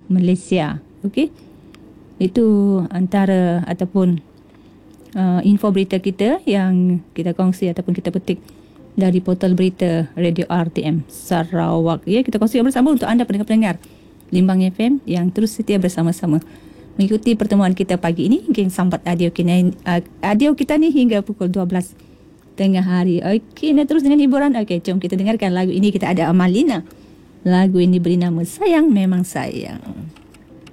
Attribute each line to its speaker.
Speaker 1: Malaysia. Okey. Itu antara ataupun info berita kita yang kita kongsi ataupun kita petik dari portal berita Radio RTM Sarawak. Ya, kita kongsi bersama untuk anda pendengar-pendengar Limbang FM yang terus setia bersama-sama mengikuti pertemuan kita pagi ini. Mungkin sambat audio kita ni hingga pukul 12 tengah hari. Okey, nak terus dengan hiburan. Okey, jom kita dengarkan lagu ini. Kita ada Amalina. Lagu ini beri nama Sayang Memang Sayang.